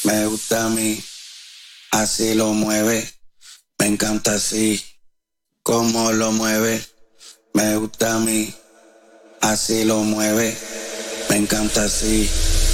me gusta a mí, así lo mueve, me encanta así, cómo lo mueve, me gusta a mí, así lo mueve, me encanta así.